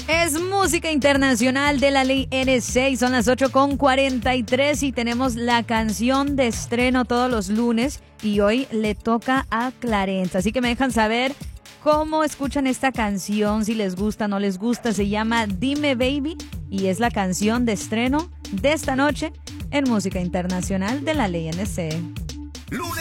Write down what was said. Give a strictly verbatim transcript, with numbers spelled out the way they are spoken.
Es música internacional de la ley N seis, son las ocho con cuarenta y tres y tenemos la canción de estreno todos los lunes y hoy le toca a Clarence, así que me dejan saber cómo escuchan esta canción, si les gusta o no les gusta. Se llama Dime Baby y es la canción de estreno de esta noche en música internacional de la ley N C. Lunes